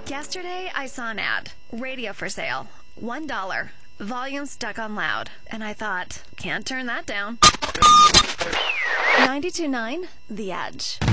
Yesterday, I saw an ad. Radio for sale. $1. Volume stuck on loud. And I thought, can't turn that down. 92.9 The Edge.